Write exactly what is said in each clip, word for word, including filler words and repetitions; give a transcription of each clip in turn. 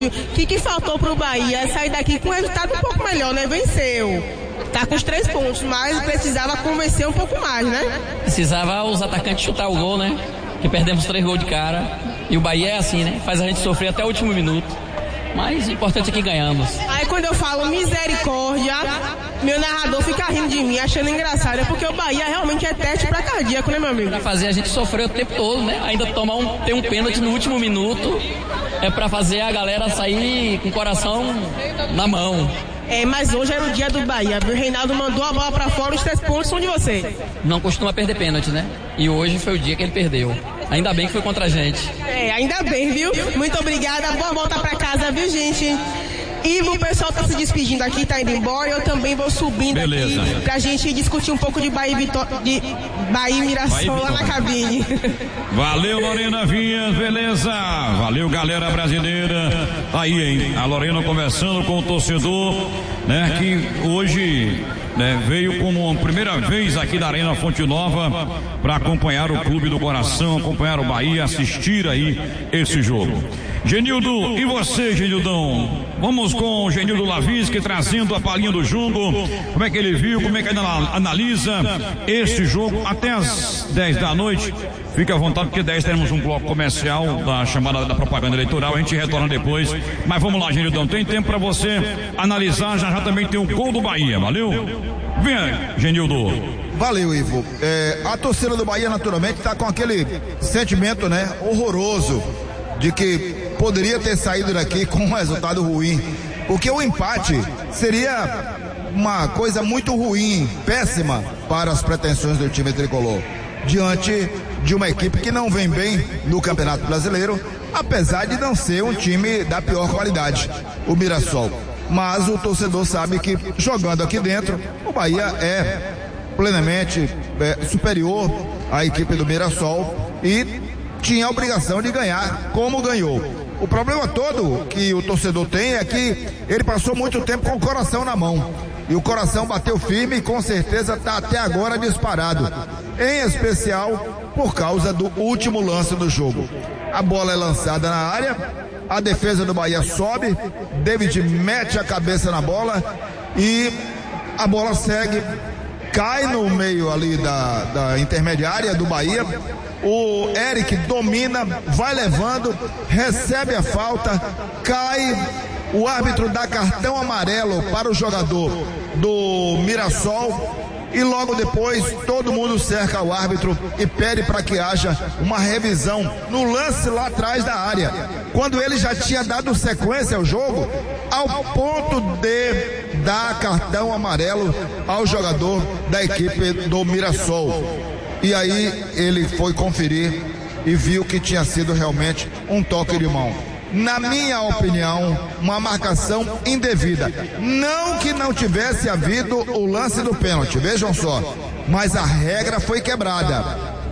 O que, que faltou pro Bahia sair daqui com um resultado um pouco melhor, né? Venceu. Tá com os três pontos, mas precisava convencer um pouco mais, né? Precisava os atacantes chutar o gol, né? Que perdemos três gols de cara. E o Bahia é assim, né? Faz a gente sofrer até o último minuto. Mas o importante é que ganhamos. Aí quando eu falo misericórdia, meu narrador fica rindo de mim, achando engraçado. É porque o Bahia realmente é teste pra cardíaco, né, meu amigo? Pra fazer a gente sofrer o tempo todo, né? Ainda tomar um, ter um pênalti no último minuto. É pra fazer a galera sair com o coração na mão. É, mas hoje era o dia do Bahia. O Reinaldo mandou a bola pra fora, os três pontos são de você. Não costuma perder pênalti, né? E hoje foi o dia que ele perdeu. Ainda bem que foi contra a gente. É, ainda bem, viu? Muito obrigada, boa volta pra casa, viu, gente? E o pessoal tá se despedindo aqui, tá indo embora. Eu também vou subindo Beleza. aqui pra gente discutir um pouco de Bahia, Vitó- de Bahia e Mirassol lá na cabine. Valeu, Lorena Vinhas, beleza? Valeu, galera brasileira. Aí, hein? A Lorena conversando com o torcedor, né? Que hoje, né, veio como primeira vez aqui da Arena Fonte Nova para acompanhar o Clube do Coração, acompanhar o Bahia, assistir aí esse jogo. Genildo, e você, Genildão? Vamos com o Genildo Lavinsky trazendo a palhinha do jogo. Como é que ele viu, como é que ele analisa esse jogo até as dez da noite. Fique à vontade, porque dez teremos um bloco comercial da chamada da propaganda eleitoral. A gente retorna depois. Mas vamos lá, Genildão. Tem tempo para você analisar. Já já também tem o gol do Bahia, valeu? Venha, Genildo. Valeu, Ivo. É, a torcida do Bahia, naturalmente, está com aquele sentimento, né, horroroso de que poderia ter saído daqui com um resultado ruim, porque o empate seria uma coisa muito ruim, péssima para as pretensões do time tricolor, diante de uma equipe que não vem bem no Campeonato Brasileiro, apesar de não ser um time da pior qualidade, o Mirassol. Mas o torcedor sabe que jogando aqui dentro, o Bahia é plenamente é, superior à equipe do Mirassol e tinha a obrigação de ganhar como ganhou. O problema todo que o torcedor tem é que ele passou muito tempo com o coração na mão. E o coração bateu firme e com certeza está até agora disparado. Em especial por causa do último lance do jogo. A bola é lançada na área, a defesa do Bahia sobe, David mete a cabeça na bola e a bola segue, cai no meio ali da, da intermediária do Bahia. O Eric domina, vai levando, recebe a falta, cai, o árbitro dá cartão amarelo para o jogador do Mirassol e logo depois todo mundo cerca o árbitro e pede para que haja uma revisão no lance lá atrás da área, quando ele já tinha dado sequência ao jogo, ao ponto de dar cartão amarelo ao jogador da equipe do Mirassol. E aí ele foi conferir e viu que tinha sido realmente um toque de mão. Na minha opinião, uma marcação indevida. Não que não tivesse havido o lance do pênalti, vejam só, mas a regra foi quebrada.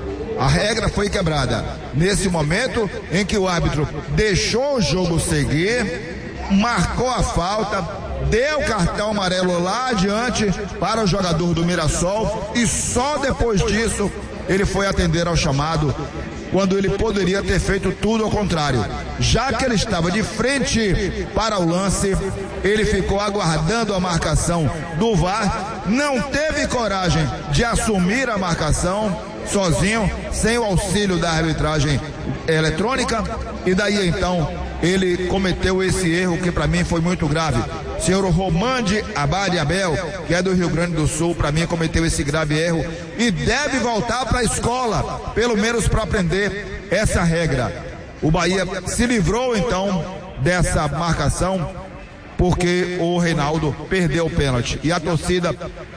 A regra foi quebrada. Nesse momento em que o árbitro deixou o jogo seguir, marcou a falta, deu cartão amarelo lá adiante para o jogador do Mirassol e só depois disso ele foi atender ao chamado, quando ele poderia ter feito tudo ao contrário. Já que ele estava de frente para o lance, ele ficou aguardando a marcação do V A R, não teve coragem de assumir a marcação sozinho, sem o auxílio da arbitragem eletrônica, e daí então ele cometeu esse erro que para mim foi muito grave. Senhor Romande Abade Abel, que é do Rio Grande do Sul, para mim cometeu esse grave erro e deve voltar para a escola, pelo menos para aprender essa regra. O Bahia se livrou então dessa marcação porque o Reinaldo perdeu o pênalti e a torcida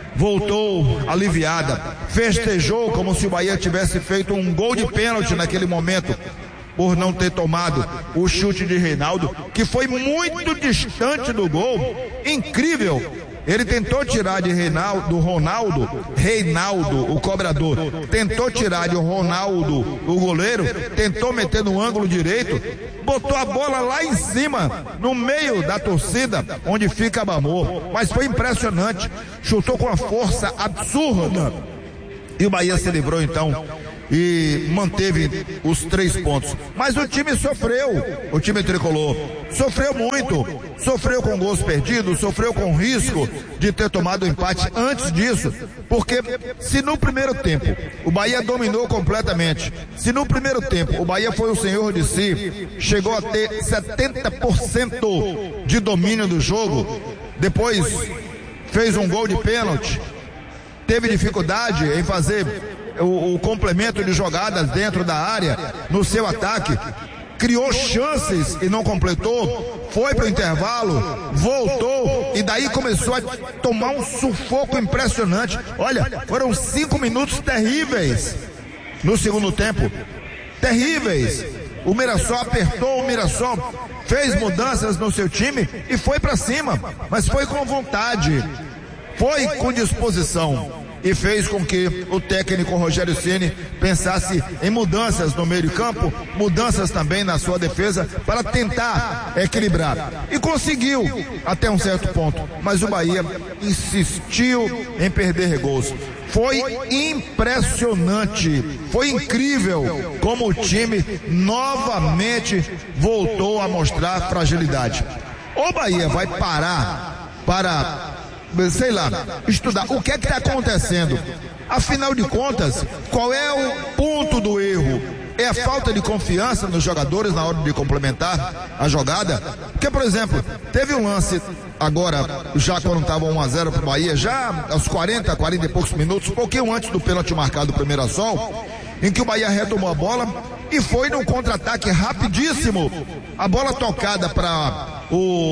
voltou aliviada, festejou como se o Bahia tivesse feito um gol de pênalti naquele momento, por não ter tomado o chute de Reinaldo, que foi muito distante do gol. Incrível. Ele tentou tirar de Reinaldo, do Ronaldo, Reinaldo, o cobrador, tentou tirar de Ronaldo, o goleiro, tentou meter no ângulo direito, botou a bola lá em cima, no meio da torcida, onde fica Bamor, mas foi impressionante, chutou com uma força absurda, e o Bahia se livrou então e manteve os três pontos. Mas o time sofreu, o time tricolor sofreu muito, sofreu com gols perdidos, sofreu com risco de ter tomado o empate antes disso, porque se no primeiro tempo o Bahia dominou completamente, se no primeiro tempo o Bahia foi o senhor de si, chegou a ter setenta por cento de domínio do jogo, depois fez um gol de pênalti, teve dificuldade em fazer o, o complemento de jogadas dentro da área, no seu ataque, criou chances e não completou, foi para o intervalo, voltou e daí começou a tomar um sufoco impressionante. Olha, foram cinco minutos terríveis no segundo tempo, terríveis. O Mirassol apertou, o Mirassol fez mudanças no seu time e foi para cima, mas foi com vontade, foi com disposição. E fez com que o técnico Rogério Ceni pensasse em mudanças no meio de campo, mudanças também na sua defesa, para tentar equilibrar. E conseguiu até um certo ponto, mas o Bahia insistiu em perder gols. Foi impressionante, foi incrível como o time novamente voltou a mostrar fragilidade. O Bahia vai parar para, sei lá, estudar o que é que está acontecendo. Afinal de contas, qual é o ponto do erro? É a falta de confiança nos jogadores na hora de complementar a jogada? Porque, por exemplo, teve um lance agora, já quando estava um a zero para o Bahia, já aos quarenta, quarenta e poucos minutos, um pouquinho antes do pênalti marcado pro Mirassol, em que o Bahia retomou a bola e foi num contra-ataque rapidíssimo. A bola tocada para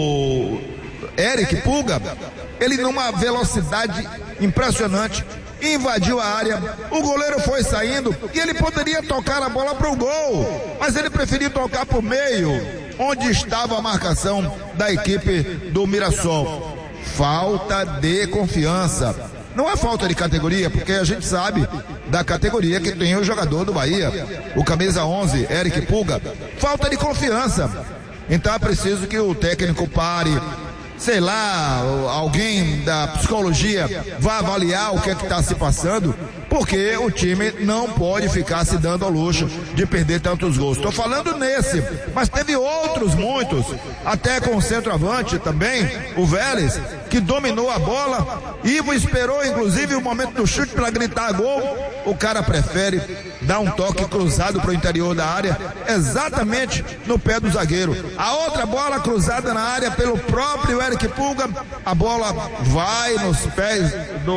o Eric Pulga, ele numa velocidade impressionante, invadiu a área, o goleiro foi saindo e ele poderia tocar a bola para o gol, mas ele preferiu tocar para o meio, onde estava a marcação da equipe do Mirassol. Falta de confiança. Não é falta de categoria, porque a gente sabe da categoria que tem o jogador do Bahia, o camisa onze, Eric Pulga. Falta de confiança. Então é preciso que o técnico pare, sei lá, alguém da psicologia vá avaliar o que é que está se passando, porque o time não pode ficar se dando ao luxo de perder tantos gols. Estou falando nesse, mas teve outros muitos, até com o centroavante também, o Vélez, que dominou a bola. Ivo esperou inclusive o momento do chute para gritar gol, o cara prefere dar um toque cruzado para o interior da área, exatamente no pé do zagueiro. A outra bola cruzada na área pelo próprio Eric Pulga, a bola vai nos pés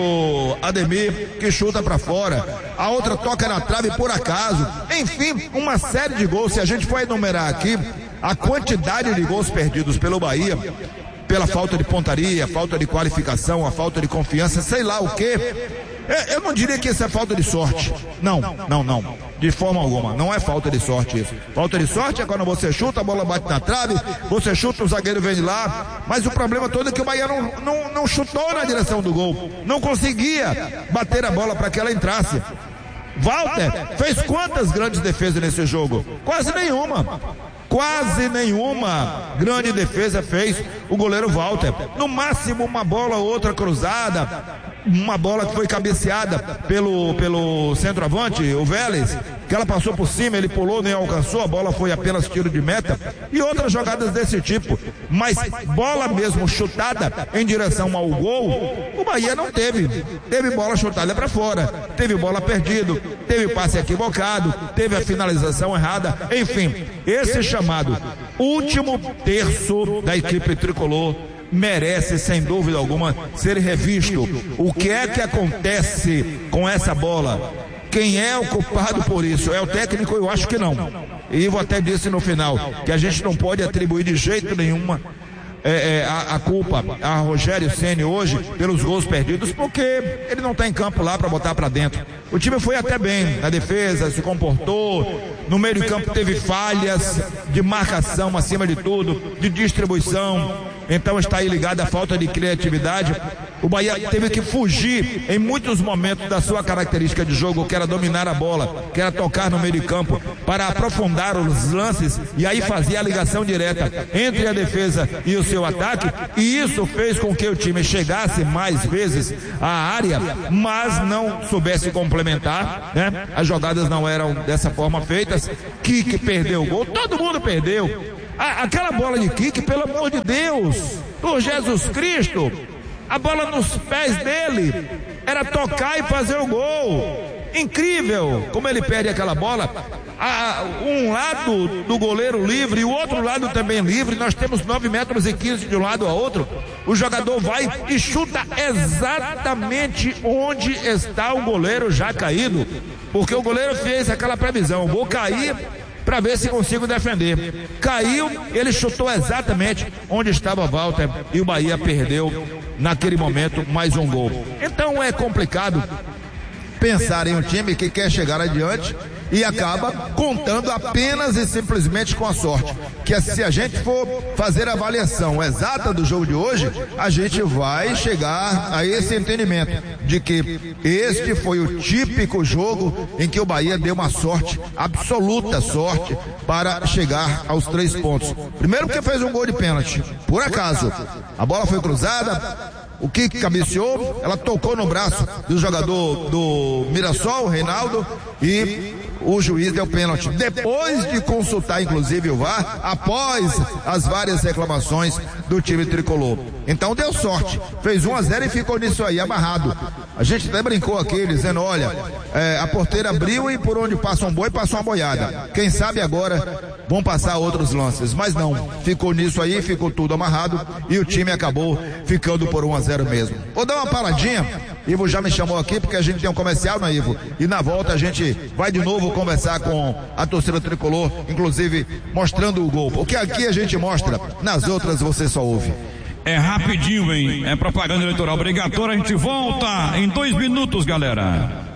do Ademir, que chuta para fora. A outra toca na trave por acaso. Enfim, uma série de gols. Se a gente for enumerar aqui a quantidade de gols perdidos pelo Bahia, pela falta de pontaria, falta de qualificação, a falta de confiança, sei lá o quê. Eu não diria que isso é falta de sorte. Não, não, não. De forma alguma. Não é falta de sorte isso. Falta de sorte é quando você chuta, a bola bate na trave, você chuta, o zagueiro vem de lá. Mas o problema todo é que o Bahia não, não, não chutou na direção do gol. Não conseguia bater a bola para que ela entrasse. Walter fez quantas grandes defesas nesse jogo? Quase nenhuma. Quase nenhuma grande defesa fez o goleiro Walter. No máximo uma bola ou outra cruzada, uma bola que foi cabeceada pelo, pelo centroavante, o Vélez, que ela passou por cima, ele pulou, nem alcançou, a bola foi apenas tiro de meta, e outras jogadas desse tipo. Mas bola mesmo chutada em direção ao gol, o Bahia não teve. Teve bola chutada para fora, teve bola perdida, teve passe equivocado, teve a finalização errada, enfim, esse chamado último terço da equipe tricolor merece, sem dúvida alguma, ser revisto. O que é que acontece com essa bola? Quem é o culpado por isso? É o técnico? Eu acho que não. E Ivo até disse no final que a gente não pode atribuir de jeito nenhuma é, é, a, a culpa a Rogério Ceni hoje pelos gols perdidos, porque ele não está em campo lá para botar para dentro. O time foi até bem na defesa, se comportou, no meio de campo teve falhas de marcação acima de tudo, de distribuição. Então está aí ligada a falta de criatividade. O Bahia teve que fugir em muitos momentos da sua característica de jogo, que era dominar a bola, que era tocar no meio de campo, para aprofundar os lances e aí fazer a ligação direta entre a defesa e o seu ataque, e isso fez com que o time chegasse mais vezes à área, mas não soubesse complementar, né? As jogadas não eram dessa forma feitas. Kik perdeu o gol, todo mundo perdeu. A, aquela bola de Kik, pelo amor de Deus, por Jesus Cristo, a bola nos pés dele, era tocar e fazer o gol. Incrível como ele perde aquela bola. A, um lado do goleiro livre e o outro lado também livre. Nós temos nove metros e quinze de um lado a outro. O jogador vai e chuta exatamente onde está o goleiro já caído, porque o goleiro fez aquela previsão: vou cair para ver se consigo defender. Caiu, ele chutou exatamente onde estava Walter e o Bahia perdeu naquele momento mais um gol. Então é complicado pensar em um time que quer chegar adiante e acaba contando apenas e simplesmente com a sorte. Que se a gente for fazer a avaliação exata do jogo de hoje, a gente vai chegar a esse entendimento de que este foi o típico jogo em que o Bahia deu uma sorte, absoluta sorte, para chegar aos três pontos. Primeiro porque fez um gol de pênalti, por acaso. A bola foi cruzada, o Kik cabeceou, ela tocou no braço do jogador do Mirassol, o Reinaldo, e o juiz deu pênalti, depois de consultar inclusive o V A R, após as várias reclamações do time tricolor. Então deu sorte, fez um a zero e ficou nisso aí, amarrado. A gente até brincou aqui, dizendo, olha, é, a porteira abriu e por onde passa um boi, passa uma boiada. Quem sabe agora vão passar outros lances, mas não, ficou nisso aí, ficou tudo amarrado e o time acabou ficando por um a zero mesmo. Vou dar uma paradinha, Ivo já me chamou aqui porque a gente tem um comercial, né, Ivo? E na volta a gente vai de novo conversar com a torcida tricolor, inclusive mostrando o gol, porque aqui a gente mostra, nas outras você só ouve. É rapidinho, hein? É propaganda eleitoral obrigatória. A gente volta em dois minutos, galera.